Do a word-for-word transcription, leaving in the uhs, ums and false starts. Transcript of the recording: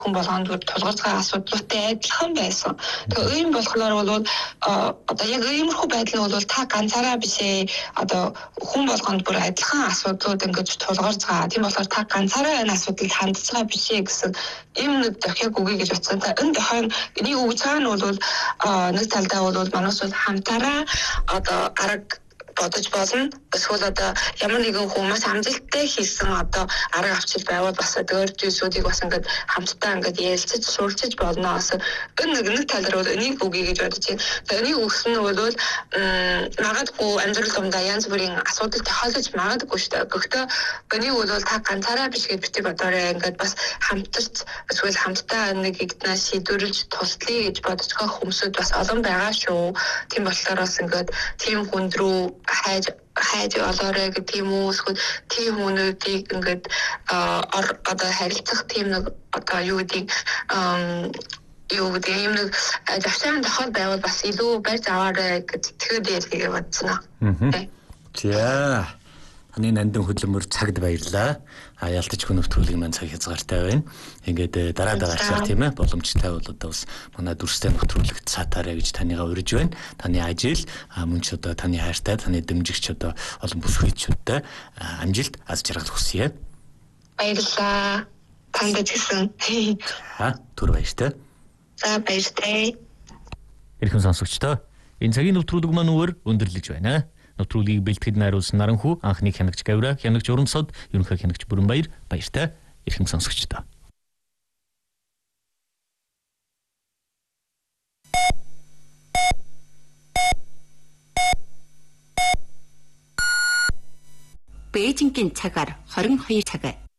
хүн болгонд тулгарч байгаа асуудлуудтай адилхан байсан. Тэгээ ийм болохоор бол одоо яг иймэрхүү байдал нь бол та ганцаараа биш ээ. Одоо хүн болгонд бүр адилхан асуудлууд ингэж тулгарч байгаа. Тийм болохоор та ганцаараа энэ асуудалд хандж байгаа биш ээ гэсэн ийм нэг дохиог өгье гэж утсан. Энэ дохиог энийг өгж байгаа нь бол нэг талдаа бол манайс бол хамтаараа одоо арга бодож болно. Эсвэл одоо ямар нэгэн хүмүүс амжилттай хийсэн одоо арга авчил байвал бас өөр зүйлсүүдийг бас ингээд хамтдаа ингээд ярилцаж суралцж болно. Энэ нэг нэг тал дээр бол энийг үгүй гэж бодож байна. Тэгээ энийг өгсөн нь бол магадгүй амьдрал дондаа янз бүрийн асуудал тохиолдож магадгүй шүү дээ. Гэхдээ энийг бол та ганцаараа биш гэж бити бодоорой. Ингээд бас хамтарч эсвэл хамтдаа нэг игднаа шийдвэрлэж туслая гэж бодож байгаа хүмүүсүүд бас олон байгаа шүү. Тийм болохоор бас ингээд тийм хүнд рүү хайж хайж олоорой гэх тийм үү эсвэл тийм хүмүүсийг ингээд одоо харилцах тийм нэг одоо юу гэдэг юу гэдэг юм нэг завшаан тохиол байвал бас илүү барьж аваарай гэж тэгэхээр ялгээ бодсон аа. За таны нандин хөдөлмөр цагт баярлаа. А ялтаж хүн нэвтрүүлгийн маань цаг хязгаартай байна. Ингээд дараа дараачаар тийм ээ боломжтой бол одоо бас манай дүрстэй нэвтрүүлэгт сатаарэ гэж танийгаа урьж байна. Таны ажил мөн ч одоо таны хайртай, таны дэмжигч одоо олон бүсгүйчүүдтэй амжилт аз жаргал хүсье. Баярлалаа. Танд гэсэн. Аа түр баяртай. За баяртай. Ирхэн сонсогчдоо энэ цагийн нэвтрүүлэг маань өөр өндөрлөж байна. Нэвтрүүлгийг бэлтгэж найруулсан Наранхүү, анхны хянагч Гавра, хянагч Урамсод, ерөнхий хянагч Бүрэнбаяр баяртай. Ирхэн сонсогчдоо. Бээжингийн цагаар хорин хоёр цаг.